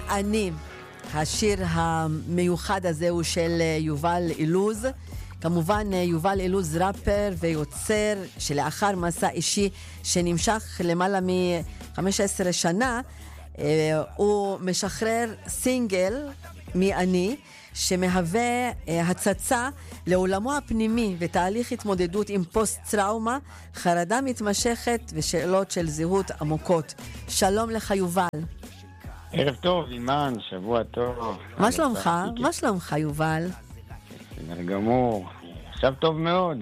אני. השיר המיוחד הזה הוא של יובל אילוז. כמובן יובל אילוז ראפר ויוצר שלאחר מסע אישי שנמשך למעלה מ-15 שנה, הוא משחרר סינגל מי שמהווה הצצה לעולמו הפנימי ותהליך התמודדות עם פוסט-טראומה, חרדה מתמשכת ושאלות של זהות עמוקות. שלום לך יובל. ערב טוב, אימן, שבוע טוב. מה שלומך? מה שלומך יובל? בסדר גמור. עכשיו טוב מאוד.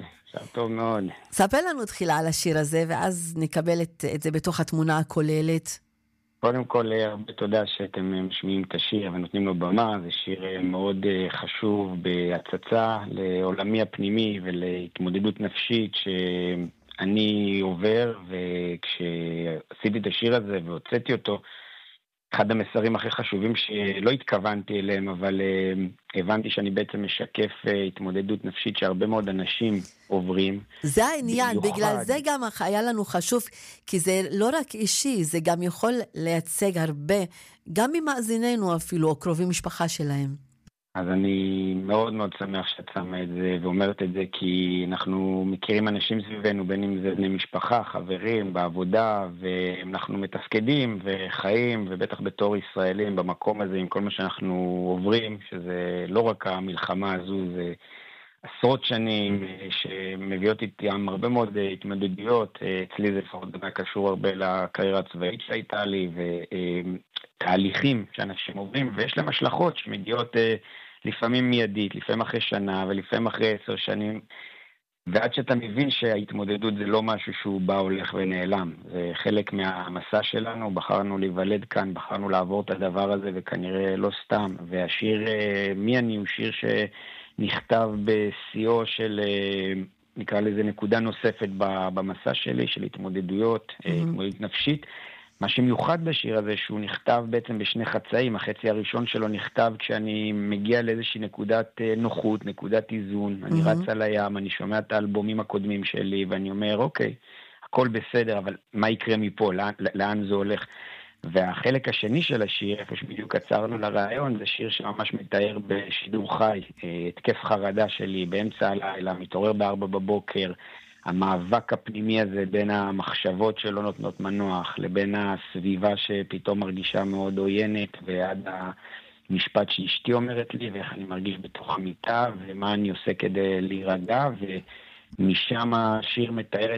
ספר לנו תחילה על השיר הזה ואז נקבל את זה בתוך התמונה הכוללת. קודם כל, הרבה תודה שאתם משמיעים את השיר ונותנים לו במה. זה שיר מאוד חשוב בהצצה לעולמי הפנימי ולהתמודדות נפשית שאני עובר, וכשעשיתי את השיר הזה והוצאתי אותו, אחד המסרים הכי חשובים שלא התכוונתי אליהם, אבל הבנתי שאני בעצם משקף התמודדות נפשית שהרבה מאוד אנשים עוברים. זה העניין, בגלל זה גם היה לנו חשוב, כי זה לא רק אישי, זה גם יכול לייצג הרבה, גם ממאזיננו אפילו, או קרובים משפחה שלהם. אז אני מאוד מאוד שמח שאת שמה את זה ואומרת את זה, כי אנחנו מכירים אנשים סביבנו, בין אם זה בני משפחה, חברים, בעבודה, ואנחנו מתפקדים וחיים, ובטח בתור ישראלים במקום הזה, עם כל מה שאנחנו עוברים, שזה לא רק המלחמה הזו, זה עשרות שנים שמביאות איתם הרבה מאוד התמודדויות. אצלי זה לפחות גם קשור הרבה לקריירה הצבאית שהייתה לי, ותהליכים שאנשים עוברים, ויש להם השלכות שמגיעות לפעמים מיידית, לפעמים אחרי שנה ולפעמים אחרי 10 שנים, ועד שאתה מבין שההתמודדות זה לא משהו שהוא בא, הולך ונעלם. זה חלק מהמסע שלנו, בחרנו להיוולד כאן, בחרנו לעבור את הדבר הזה, וכנראה לא סתם. והשיר מי אני הוא שיר שנכתב בשיאו של, נקרא לזה נקודה נוספת במסע שלי, של התמודדויות, התמודדות נפשית. מה שמיוחד בשיר הזה שהוא נכתב בעצם בשני חצאים. החצי הראשון שלו נכתב כשאני מגיע לאיזושהי נקודת נוחות, נקודת איזון. אני רץ על הים, אני שומע את האלבומים הקודמים שלי ואני אומר, אוקיי, הכל בסדר, אבל מה יקרה מפה? לאן זה הולך? והחלק השני של השיר, איפה שבדיוק עצרנו לרעיון, זה שיר שממש מתאר בשידור חי, התקף חרדה שלי באמצע הלילה, מתעורר ב4 בבוקר, המאבק הפנימי הזה בין המחשבות שלא נותנות מנוח, לבין הסביבה שפתאום מרגישה מאוד עוינת, ועד המשפט שאשתי אומרת לי, ואיך אני מרגיש בתוך המיטה, ומה אני עושה כדי להירגע, ומשם השיר מתאר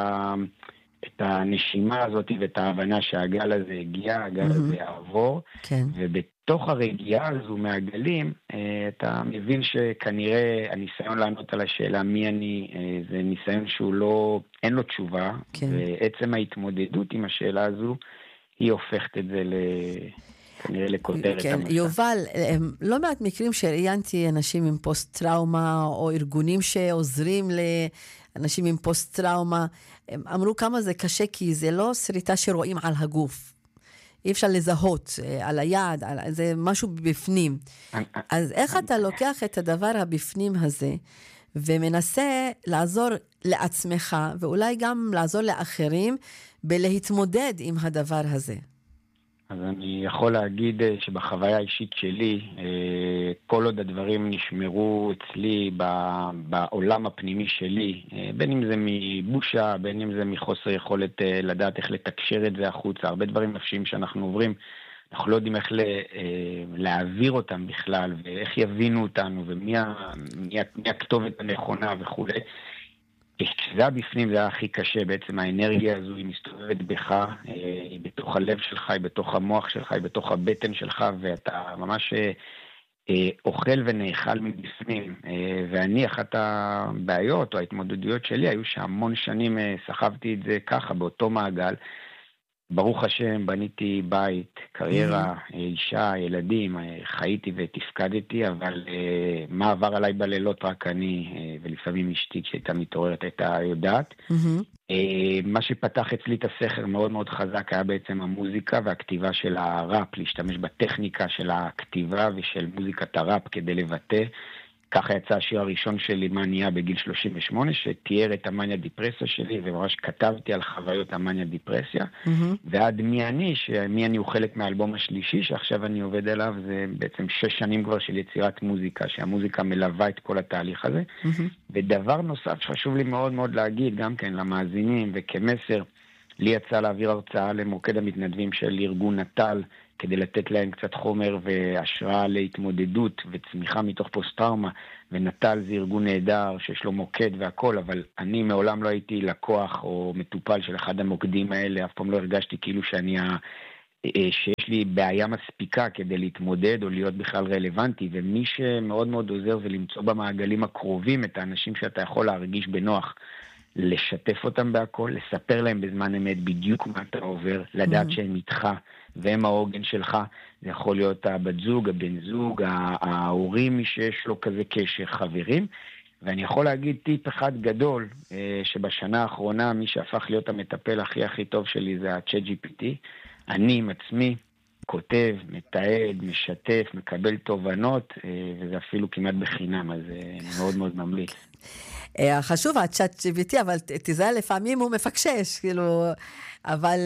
את הנשימה הזאת, ואת ההבנה שהגל הזה הגיע, הגל הזה יעבור, כן. ובתוך הרגיעה הזו מהגלים, אתה מבין שכנראה הניסיון לענות על השאלה מי אני, זה ניסיון שהוא לא, אין לו תשובה, כן. ועצם ההתמודדות עם השאלה הזו, היא הופכת את זה כנראה לכותרת כן, המסע. יובל, לא מעט מקרים שראיינתי אנשים עם פוסט-טראומה, או ארגונים שעוזרים לאנשים עם פוסט-טראומה, הם אמרו כמה זה קשה, כי זה לא שריטה שרואים על הגוף. אי אפשר לזהות על היד, זה משהו בפנים. אז איך אתה לוקח את הדבר הבפנים הזה, ומנסה לעזור לעצמך, ואולי גם לעזור לאחרים, בלהתמודד עם הדבר הזה? אז אני יכול להגיד שבחוויה האישית שלי, כל עוד הדברים נשמרו אצלי בעולם הפנימי שלי, בין אם זה מבושה, בין אם זה מחוסר יכולת לדעת איך לתקשר את זה החוצה, הרבה דברים נפשיים שאנחנו עוברים, אנחנו לא יודעים איך להעביר אותם בכלל, ואיך יבינו אותנו, ומי הכתובת הנכונה וכו'. כשזה היה בפנים זה היה הכי קשה, בעצם האנרגיה הזו היא מסתובבת בך, היא בתוך הלב שלך, היא בתוך המוח שלך, היא בתוך הבטן שלך, ואתה ממש אוכל ונאכל מבפנים. ואני, אחת הבעיות או ההתמודדויות שלי היו שהמון שנים סחבתי את זה ככה, באותו מעגל. ברוך השם, בניתי בית, קריירה, אישה, ילדים, חייתי ותפקדתי, אבל מה עבר עליי בלילות רק אני, ולפעמים אשתי כשהייתה מתעוררת הייתה יודעת. מה שפתח אצלי את הסכר מאוד מאוד חזק היה בעצם המוזיקה והכתיבה של הראפ, להשתמש בטכניקה של הכתיבה ושל מוזיקת הראפ כדי לבטא ככה יצא השיר הראשון שלי, מניה, בגיל 38, שתיאר את המניה דיפרסיה שלי, וממש כתבתי על חוויות המניה דיפרסיה, ועד מי אני הוא חלק מהאלבום השלישי, שעכשיו אני עובד עליו, זה בעצם 6 שנים כבר של יצירת מוזיקה, שהמוזיקה מלווה את כל התהליך הזה. ודבר נוסף שחשוב לי מאוד מאוד להגיד, גם כן למאזינים וכמסר, לי יצא להעביר הרצאה למוקד המתנדבים של ארגון נטל, כדי לתת להם קצת חומר והשראה להתמודדות וצמיחה מתוך פוסט-טראומה, ונטל זה ארגון נהדר שיש לו מוקד והכל, אבל אני מעולם לא הייתי לקוח או מטופל של אחד המוקדים האלה, אף פעם לא הרגשתי כאילו שיש לי בעיה מספיקה כדי להתמודד או להיות בכלל רלוונטי, ומי שמאוד מאוד עוזר זה למצוא במעגלים הקרובים את האנשים שאתה יכול להרגיש בנוח, לשתף אותם בהכל, לספר להם בזמן אמת בדיוק מה אתה עובר, לדעת שהם איתך והם העוגן שלך. זה יכול להיות הבת זוג, הבן זוג, ההורים, מי שיש לו כזה קשר, חברים. ואני יכול להגיד טיפ אחד גדול, שבשנה האחרונה מי שהפך להיות המטפל הכי טוב שלי זה ה-ChatGPT. אני עם עצמי כותב, מתעד, משתף, מקבל תובנות, וזה אפילו כמעט בחינם, אז מאוד מאוד ממליץ. חשוב הצ'אט GPT, אבל תזהה לפעמים הוא מפקשש, כאילו, אבל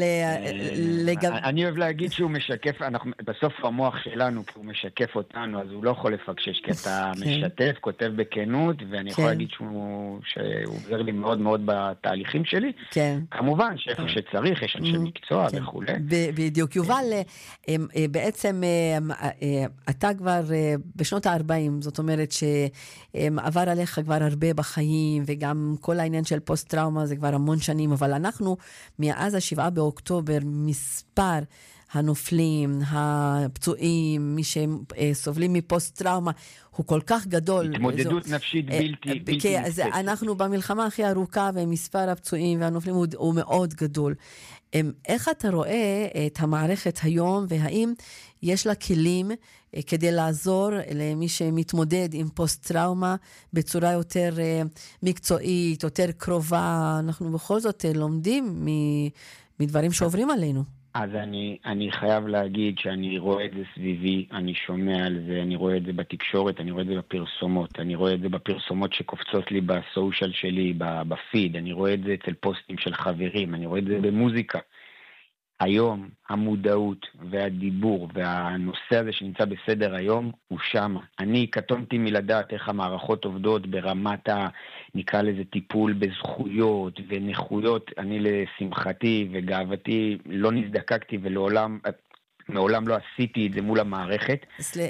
אני אוהב להגיד שהוא משקף, בסוף המוח שלנו, כי הוא משקף אותנו, אז הוא לא יכול לפקשש, כי אתה משתף, כותב בכנות, ואני יכול להגיד שהוא עוזר לי מאוד מאוד בתהליכים שלי. כמובן שאיפה שצריך, יש אנשי מקצוע וכו'. בדיוק. יובל, בעצם אתה כבר בשנות ה-40, זאת אומרת שעבר עליך כבר הרבה בחיים, וגם כל העניין של פוסט-טראומה זה כבר המון שנים, אבל אנחנו מאז 7 באוקטובר, מספר הנופלים, הפצועים, מי שסובלים מפוסט-טראומה, הוא כל כך גדול. התמודדות נפשית בלתי נתפסת. אנחנו במלחמה הכי ארוכה, ומספר הפצועים והנופלים הוא מאוד גדול. איך אתה רואה את המערכת היום, והאם יש לה כלים כדי לעזור למי שמתמודד עם פוסט-טראומה בצורה יותר מקצועית, יותר קרובה? אנחנו בכל זאת לומדים מדברים שעוברים עלינו. אז אני חייב להגיד שאני רואה את זה סביבי, אני שומע על זה, אני רואה את זה בתקשורת, אני רואה את זה בפרסומות, אני רואה את זה בפרסומות שקופצות לי בסושיאל שלי, בפיד, אני רואה את זה אצל פוסטים של חברים, אני רואה את זה במוזיקה. היום המודעות והדיבור והנושא הזה שנמצא בסדר היום הוא שם. אני קטונתי מלדעת איך המערכות עובדות ברמת נקרא לזה טיפול בזכויות ונכויות. אני לשמחתי וגאוותי לא נזדקקתי מעולם לא עשיתי את זה מול המערכת.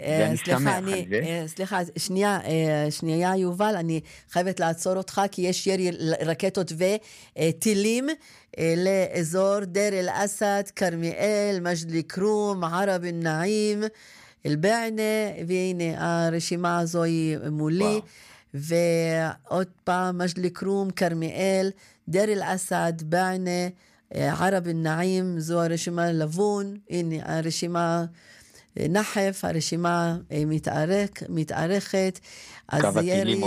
סליחה, שנייה יובל, אני חייבת לעצור אותך, כי יש ירי רקטות וטילים לאזור דיר אל-אסד, כרמיאל, מג'ד אל-כרום, ערב אל-נעים, אל-בענה, והנה הרשימה הזו היא מולי, ועוד פעם מג'ד אל-כרום, כרמיאל, דיר אל-אסד, בענה, ערב אל-נעים, זו הרשימה לבון, הנה הרשימה נחף, הרשימה מתארכת, אז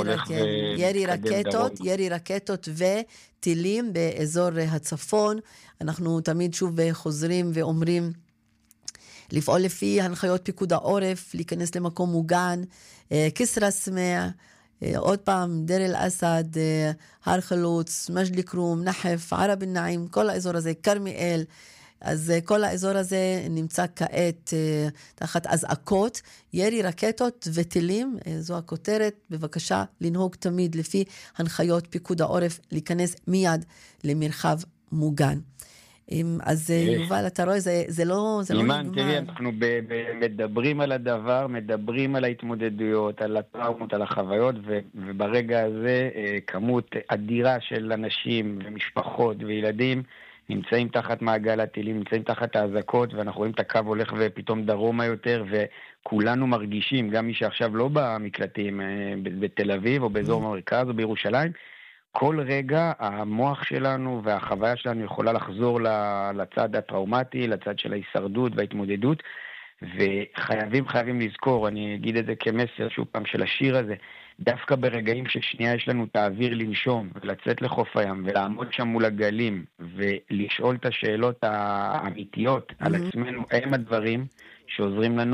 ירי רקטות וטילים באזור הצפון. אנחנו תמיד שוב חוזרים ואומרים לפעול לפי הנחיות פיקוד העורף, להיכנס למקום מוגן, כסרא סמיע, עוד פעם, דיר אל-אסד, הר חלוץ, מג'ד אל-כרום, נחף, ערב אל-נעים, כל האזור הזה, כרמיאל. אז כל האזור הזה נמצא כעת תחת אזעקות, ירי רקטות וטילים, זו הכותרת. בבקשה לנהוג תמיד לפי הנחיות פיקוד העורף, להיכנס מיד למרחב מוגן. אז יובל, אתה רואה, זה לא אימן, תראי, אנחנו מדברים על הדבר, מדברים על ההתמודדויות, על הטראומות, על החוויות, וברגע הזה כמות אדירה של אנשים ומשפחות וילדים נמצאים תחת מעגל הטילים, נמצאים תחת האזעקות, ואנחנו רואים את הקו הולך ופתאום דרומה יותר, וכולנו מרגישים, גם מי שעכשיו לא במקלטים בתל אביב או באזור המרכז או בירושלים, כל רגע המוח שלנו והחוויה שלנו יכולה לחזור לצד הטראומטי, לצד של ההישרדות וההתמודדות, וחייבים לזכור, אני אגיד את זה כמסר שוב פעם של השיר הזה, דווקא ברגעים ששנייה יש לנו את האוויר לנשום ולצאת לחוף הים ולעמוד שם מול הגלים ולשאול את השאלות האמיתיות על עצמנו, הם הדברים שעוזרים לנו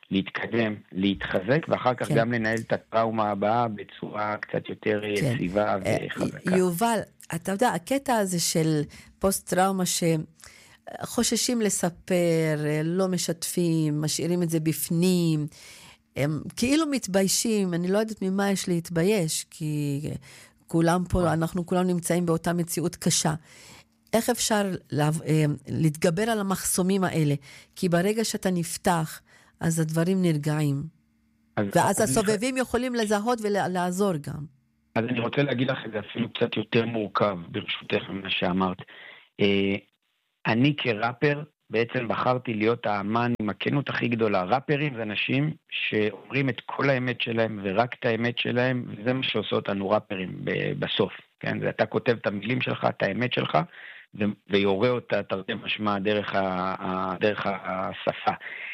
להתקדם, להתחזק, ואחר כך גם לנהל את הטראומה הבאה בצורה קצת יותר יציבה וחזקה. יובל, אתה יודע, הקטע הזה של פוסט-טראומה שחוששים לספר, לא משתפים, משאירים את זה בפנים, הם כאילו מתביישים, אני לא יודעת ממה יש להתבייש, כי כולם פה, אנחנו כולם נמצאים באותה מציאות קשה. איך אפשר להתגבר על המחסומים האלה? כי ברגע שאתה נפתח, אז הדברים נרגעים. ואז הסובבים יכולים לזהות ולעזור גם. אז אני רוצה להגיד לך את זה אפילו קצת יותר מורכב, ברשותך ממה שאמרת. אני כראפר, בעצם בחרתי להיות האמן עם הכנות הכי גדולה. ראפרים זה אנשים שאומרים את כל האמת שלהם ורק את האמת שלהם, וזה מה שעושה אותנו ראפרים בסוף. כן? זה אתה כותב את המילים שלך, את האמת שלך, ויורה אותה תרתי משמע דרך השפה.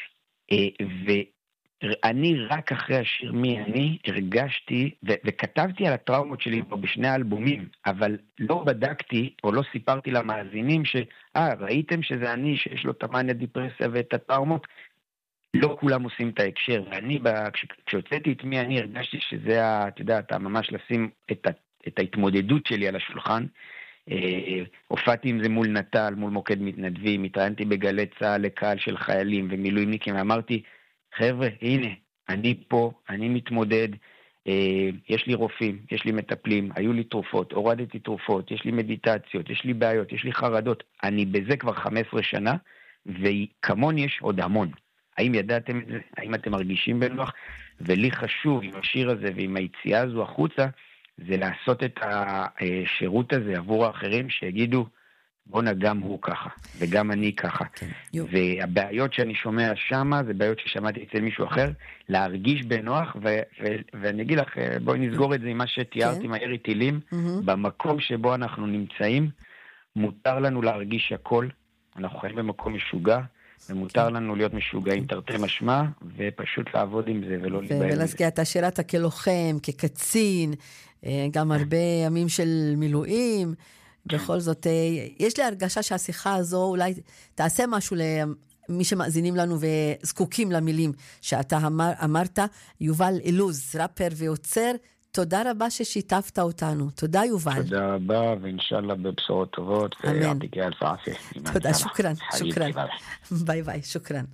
ואני רק אחרי השיר מי אני הרגשתי, וכתבתי על הטראומות שלי פה בשני האלבומים, אבל לא בדקתי או לא סיפרתי למאזינים ראיתם שזה אני שיש לו את המאניה דיפרסיה ואת הטראומות? לא כולם עושים את ההקשר, ואני כשהוצאתי את מי אני הרגשתי שזה, אתה יודע, אתה ממש לשים את ההתמודדות שלי על השולחן. הופעתי עם זה מול נטל, מול מוקד מתנדבים, התראיינתי בגלי צהל לקהל של חיילים ומילואימניקים, ואמרתי, חבר'ה, הנה, אני פה, אני מתמודד, יש לי רופאים, יש לי מטפלים, היו לי תרופות, הורדתי תרופות, יש לי מדיטציות, יש לי בעיות, יש לי חרדות, אני בזה כבר 15 שנה, וכמוני יש עוד המון. האם ידעתם את זה? האם אתם מרגישים בנוח? ולי חשוב עם השיר הזה ועם היציאה הזו החוצה, זה לעשות את השירות הזה עבור האחרים שיגידו, בונה גם הוא ככה, וגם אני ככה. והבעיות שאני שומע שמה, זה בעיות ששמעתי אצל מישהו אחר, להרגיש בנוח, ואני אגיד לך, בואי נסגור את זה עם מה שתיארת עם הירי טילים, במקום שבו אנחנו נמצאים, מותר לנו להרגיש הכל, אנחנו חיים במקום משוגע, ומותר לנו להיות משוגעים תרתי משמע, ופשוט לעבוד עם זה ולא להיבהל מזה. ולהזכיר, אתה שירת כלוחם, כקצין, גם הרבה ימים של מילואים, בכל זאת, יש לי הרגשה שהשיחה הזו אולי תעשה משהו למי שמאזינים לנו וזקוקים למילים שאתה אמרת. יובל אילוז, ראפר ויוצר, תודה רבה ששיתפת אותנו. תודה יובל. תודה רבה, ואינשאללה בבשורות טובות. אמן. תודה, תודה, שוקרן. ביי ביי, שוקרן.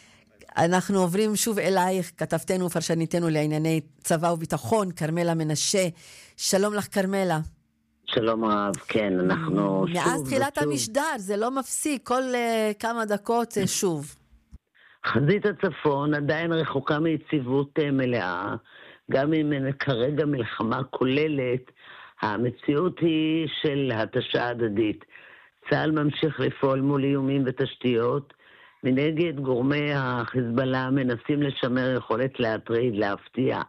אנחנו עוברים שוב אלייך, כתבתנו ופרשניתנו לענייני צבא וביטחון, קרמלה מנשה. שלום לך קרמלה. שלום רב, כן, אנחנו שוב. מאז תחילת המשדר, זה לא מפסיק, כל כמה דקות שוב. חזית הצפון עדיין רחוקה מיציבות מלאה, גם אם כרגע מלחמה כוללת, המציאות היא של התשה הדדית. צה"ל ממשיך לפעול מול איומים ותשתיות, מנגד גורמי החיזבאללה מנסים לשמר יכולת להטריד, להפתיע,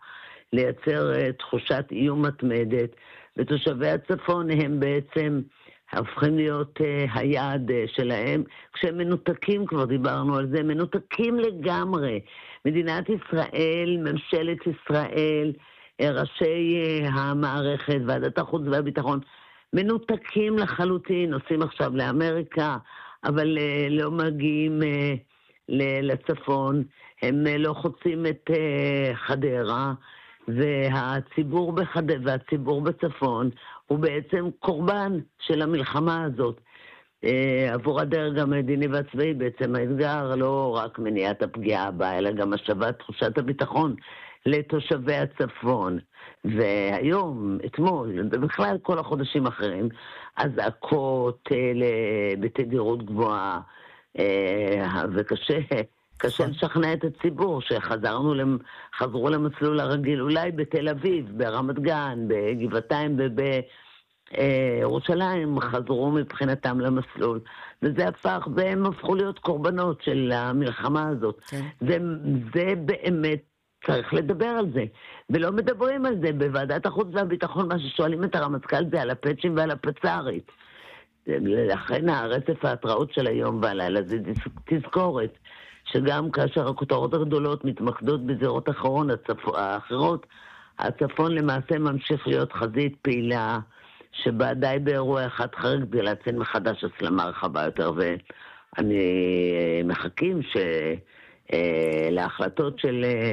לייצר תחושת איום מתמדת, ותושבי הצפון הם בעצם הופכים להיות היעד שלהם, כשהם מנותקים, כבר דיברנו על זה, מנותקים לגמרי. מדינת ישראל, ממשלת ישראל, ראשי המערכת, ועדת החוץ והביטחון, מנותקים לחלוטין, נוסעים עכשיו לאמריקה, אבל לא מגיעים לצפון, הם לא חוצים את חדרה, והציבור והציבור בצפון הוא בעצם קורבן של המלחמה הזאת. עבור הדרג המדיני והצבאי בעצם האתגר לא רק מניעת הפגיעה הבאה, אלא גם השבת תחושת הביטחון לתושבי הצפון. והיום, אתמול, ובכלל כל החודשים האחרים, הזעקות בתדירות גבוהה, קשה לשכנע את הציבור שחזרו למסלול הרגיל, אולי בתל אביב, ברמת גן, בגבעתיים ובירושלים, חזרו מבחינתם למסלול. וזה הפך, והם הפכו להיות קורבנות של המלחמה הזאת. כן. זה באמת, צריך לדבר על זה. ולא מדברים על זה בוועדת החוץ והביטחון, מה ששואלים את הרמטכ"ל זה על הפצ'ים ועל הפצ"רית. לכן הרצף ההתראות של היום והלילה זה תזכורת. שגם כאשר הכותרות הגדולות מתמקדות בזירות האחרות, הצפון למעשה ממשיך להיות חזית פעילה, שבה די באירוע אחד חריג כדי להציין מחדש הסלמה רחבה יותר, ואני מחכים להחלטות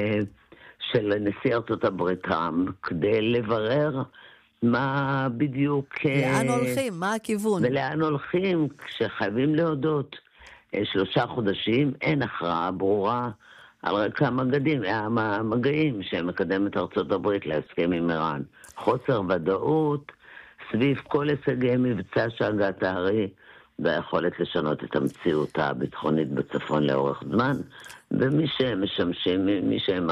של נשיא ארצות הברית טראמפ, כדי לברר מה בדיוק... לאן הולכים? מה הכיוון? ולאן הולכים, כשחייבים להודות 3 חודשים, אין הכרעה ברורה על רקע המגעים שמקדמת ארצות הברית להסכם עם איראן. חוסר ודאות סביב כל הישגי מבצע שהגת הארי, והיכולת לשנות את המציאות הביטחונית בצפון לאורך זמן, ומי שהם משמשים, מי שהם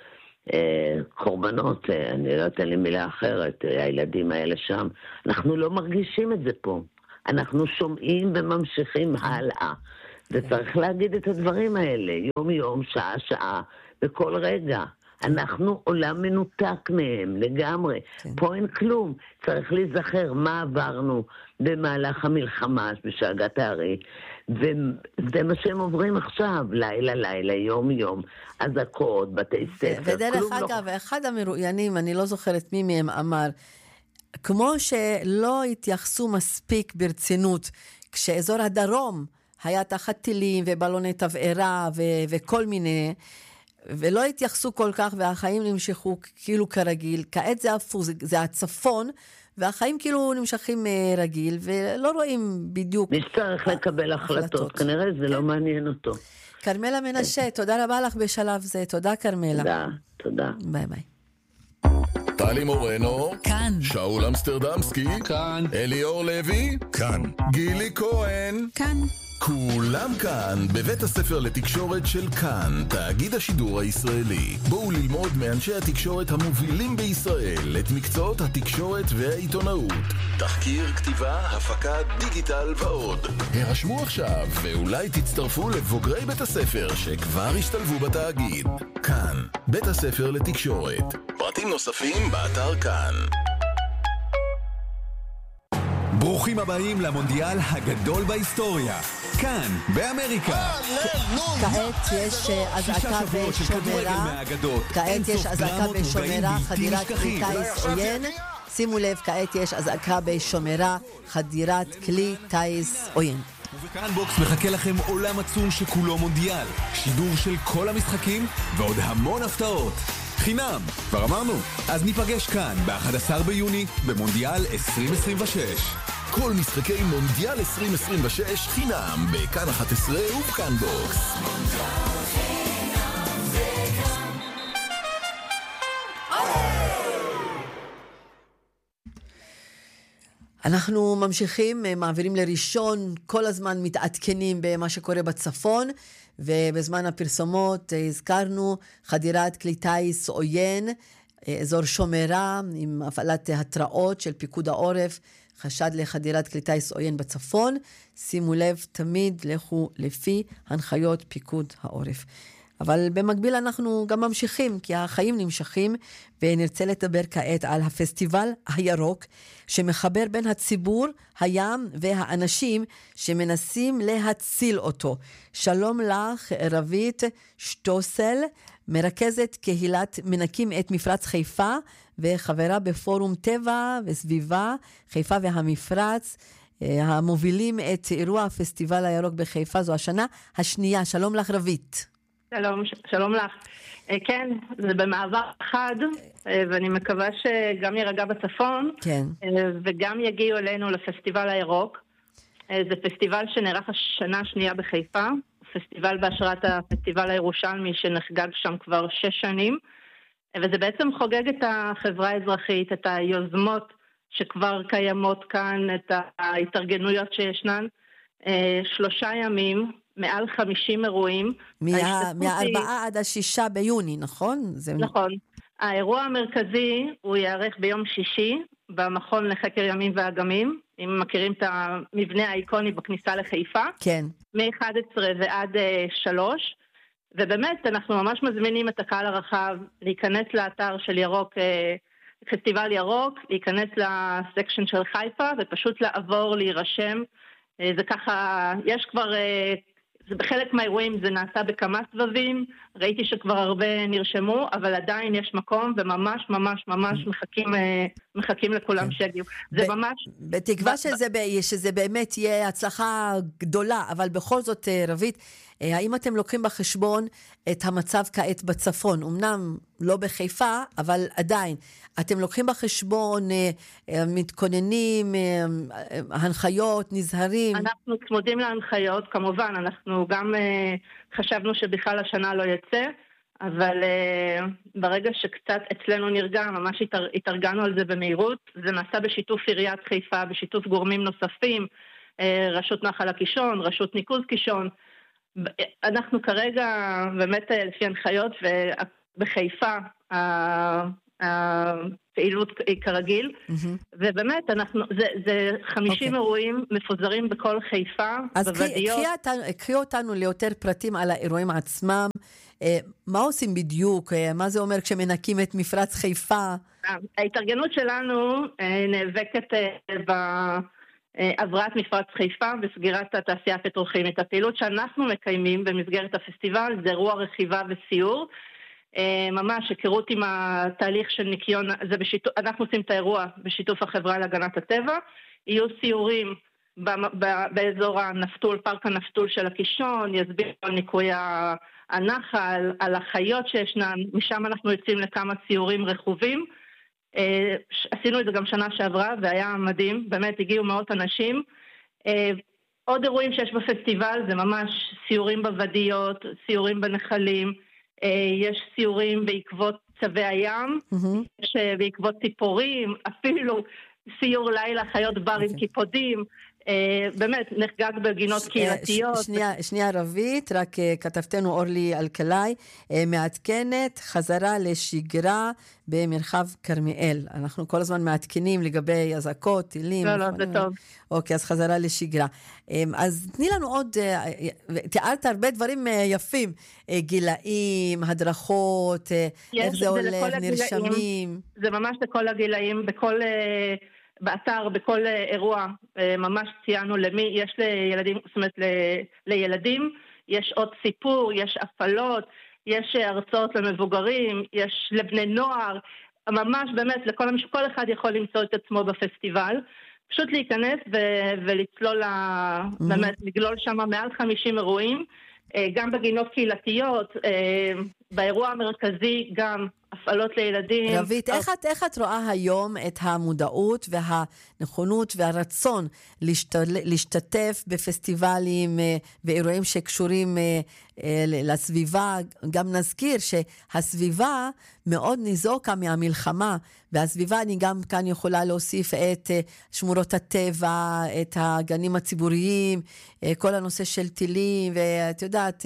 הקורבנות, אני לא אתן לי מילה אחרת, הילדים האלה שם, אנחנו לא מרגישים את זה פה. אנחנו שומעים וממשיכים הלאה. וצריך להגיד את הדברים האלה, יום יום, שעה שעה, בכל רגע. אנחנו עולם מנותק מהם לגמרי. פה אין כלום. צריך להיזכר מה עברנו במהלך המלחמה בשאגת הארי, וזה מה שהם עוברים עכשיו, לילה לילה, יום יום, אזעקות, בתי ספר. ודרך אגב, אחד המרואיינים, אני לא זוכרת מי מהם אמר, כמו שלא התייחסו מספיק ברצינות, כשאזור הדרום היה תחת טילים ובלוני תבערה וכל מיני, ולא התייחסו כל כך, והחיים נמשכו כאילו כרגיל. כעת זה הפוך, זה הצפון, והחיים כאילו נמשכים רגיל, ולא רואים בדיוק... מי שצריך לקבל החלטות, כנראה זה לא מעניין אותו. קרמלה מנשה, תודה רבה לך בשלב זה. תודה, קרמלה. תודה. ביי ביי. טלי מורנו, כאן. שאול אמסטרדמסקי, כאן. אליאור לוי, כאן. גילי כהן, כאן. כולם כאן בבית הספר לתקשורת של כאן, תאגיד השידור הישראלי. בואו ללמוד מאנשי התקשורת המובילים בישראל את מקצועות התקשורת והעיתונאות. תחקיר, כתיבה, הפקה, דיגיטל ועוד. הרשמו עכשיו ואולי תצטרפו לבוגרי בית הספר שכבר השתלבו בתאגיד. כאן, בית הספר לתקשורת. פרטים נוספים באתר כאן. ברוכים הבאים למונדיאל הגדול בהיסטוריה. כאן, באמריקה. כעת יש אזעקה בשומרה. כעת יש אזעקה בשומרה, חדירת כלי טיס עוין. שימו לב, כעת יש אזעקה בשומרה, חדירת כלי טיס עוין. ובכאן בוקס מחכה לכם עולם עצום שכולו מונדיאל. שידור של כל המשחקים ועוד המון הפתעות. חינם, כבר אמרנו. אז ניפגש כאן ב-11 ביוני במונדיאל 2026. כל משחקי מונדיאל 2026 חינם בכאן 11 ובכאן בוקס. אנחנו ממשיכים, מעבירים לראשון, כל הזמן מתעדכנים במה שקורה בצפון, ובזמן הפרסומות הזכרנו חדירת כלי טיס עוין, אזור שומרה עם הפעלת התראות של פיקוד העורף, חשד לחדירת כלי טיס עוין בצפון. שימו לב, תמיד לכו לפי הנחיות פיקוד העורף. אבל במקביל אנחנו גם ממשיכים, כי החיים נמשכים, ונרצה לדבר כעת על הפסטיבל הירוק, שמחבר בין הציבור, הים והאנשים שמנסים להציל אותו. שלום לך, רבית שטוסל, מרכזת קהילת מנקים את מפרץ חיפה, וחברה בפורום טבע וסביבה, חיפה והמפרץ, המובילים את אירוע הפסטיבל הירוק בחיפה. זו השנה השנייה. שלום לך, רבית. שלום לך. כן, זה במעבר אחד, ואני מקווה שגם ירגע בצפון, כן. וגם יגיעו אלינו לפסטיבל הירוק. זה פסטיבל שנערך השנה השנייה בחיפה, פסטיבל בהשראת הפסטיבל הירושלמי שנחגג שם כבר 6 שנים, וזה בעצם חוגג את החברה האזרחית, את היוזמות שכבר קיימות כאן, את ההתארגנויות שישנן. 3 ימים, מעל 50 אירועים. מה-4 עד 6 ביוני, נכון? נכון. האירוע המרכזי הוא יערך ביום שישי, במכון לחקר ימים ואגמים, אם מכירים את המבנה האיקוני בכניסה לחיפה. כן. מ-11 ועד 3, ובאמת אנחנו ממש מזמינים את הקהל הרחב להיכנס לאתר של ירוק, פסטיבל ירוק, להיכנס לסקשן של חיפה, ופשוט לעבור, להירשם. זה ככה, יש כבר, זה בחלק מהאירועים זה נעשה בכמה סבבים, ראיתי שכבר הרבה נרשמו, אבל עדיין יש מקום, וממש ממש ממש מחכים לכולם שיגיעו. זה ממש... בתקווה שזה באמת יהיה הצלחה גדולה, אבל בכל זאת, רבית, האם אתם לוקחים בחשבון את המצב כעת בצפון? אמנם לא בחיפה, אבל עדיין. אתם לוקחים בחשבון, מתכוננים, הנחיות, נזהרים? אנחנו צמודים להנחיות, כמובן. אנחנו גם חשבנו שבכלל השנה לא יצא, אבל ברגע שקצת אצלנו נרגע, ממש התארגנו על זה במהירות. זה נעשה בשיתוף עיריית חיפה, בשיתוף גורמים נוספים, רשות נחל הקישון, רשות ניקוז קישון. אנחנו כרגע באמת לפי הנחיות, ובחיפה הפעילות היא כרגיל, ובאמת זה 50 אירועים מפוזרים בכל חיפה. אז קחי אותנו ליותר פרטים על האירועים עצמם. מה עושים בדיוק? מה זה אומר כשמנקים את מפרץ חיפה? ההתארגנות שלנו נאבקת בהבראת מפרץ חיפה וסגירת התעשייה הפטרוכימית. הפעילות שאנחנו מקיימים במסגרת הפסטיבל זה אירוע רכיבה וסיור. ממש היכרות עם התהליך של ניקיון, אנחנו עושים את האירוע בשיתוף החברה להגנת הטבע. יהיו סיורים באזור הנפתול, פארק הנפתול של הקישון, יסביר על ניקוי הנחל, על החיות שישנן, משם אנחנו יוצאים לכמה סיורים רכובים. עשינו את זה גם שנה שעברה והיה מדהים, באמת הגיעו מאות אנשים. עוד אירועים שיש בפסטיבל זה ממש סיורים בוודיות, סיורים בנחלים, יש סיורים בעקבות צבי הים, יש בעקבות ציפורים, אפילו סיור לילה, חיות בר עם קיפודים, באמת נחגג בגינות קהילתיות. שנייה רבית, רק כתבתנו אורלי אלקלעי, מעדכנת חזרה לשגרה במרחב כרמיאל. אנחנו כל הזמן מעדכנים לגבי אזעקות, טילים. לא, זה טוב. אוקיי, אז חזרה לשגרה. אז תני לנו עוד, תיארת הרבה דברים יפים, גילאים, הדרכות, איך זה הולך, נרשמים. זה ממש לכל הגילאים, באתר, בכל אירוע, ממש ציינו למי, יש לילדים, זאת אומרת, לילדים, יש עוד סיפור, יש הפעלות, יש הרצאות למבוגרים, יש לבני נוער, ממש באמת, כל אחד יכול למצוא את עצמו בפסטיבל, פשוט להיכנס ולצלול, באמת, לגלול שם מעל 50 אירועים, גם בגינות קהילתיות, באירוע המרכזי גם הפעלות לילדים. רבית, איך את רואה היום את המודעות והנכונות והרצון להשתתף בפסטיבלים ואירועים שקשורים לסביבה? גם נזכיר שהסביבה מאוד ניזוקה מהמלחמה, והסביבה אני גם כאן יכולה להוסיף את שמורות הטבע, את הגנים הציבוריים, כל הנושא של טילים, ואת יודעת,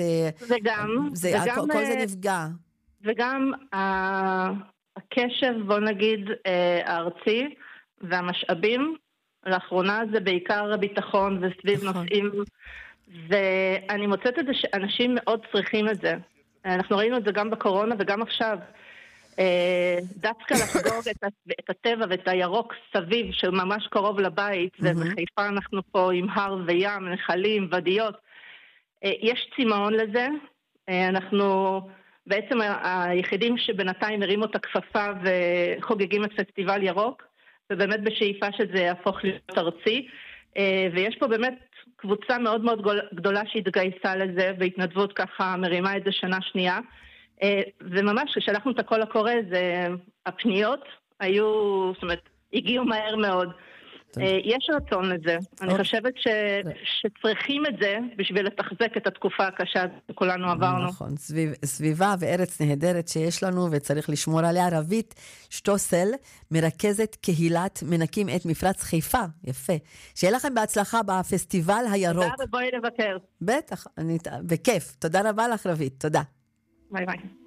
כל זה נפגע. וגם הקשב, בוא נגיד, הארצי והמשאבים, לאחרונה זה בעיקר הביטחון וסביב נושאים, ואני מוצאת את זה שאנשים מאוד צריכים את זה. אנחנו ראינו את זה גם בקורונה וגם עכשיו. דווקא לחגוג את הטבע ואת הירוק סביב, שממש קרוב לבית, ובחיפה אנחנו פה עם הר וים, נחלים, ודיות. יש צמאון לזה. אנחנו בעצם היחידים שבינתיים הרימו את הכפפה וחוגגים את פסטיבל ירוק, ובאמת בשאיפה שזה יהפוך להיות ארצי, ויש פה באמת קבוצה מאוד מאוד גדולה שהתגייסה לזה, בהתנדבות ככה מרימה את זה שנה שנייה, וממש כששלחנו את הקול הקורא, הפניות היו, זאת אומרת, הגיעו מהר מאוד. יש רצון לזה. אני חושבת שצריכים את זה בשביל לתחזק את התקופה הקשה שכולנו עברנו. נכון, סביבה וארץ נהדרת שיש לנו וצריך לשמור עליה. רבית שטוסל, מרכזת קהילת מנקים את מפרץ חיפה. יפה. שיהיה לכם בהצלחה בפסטיבל הירוק. תודה ובואי לבקר. בטח, בכיף. תודה רבה לך רבית, תודה. ביי ביי.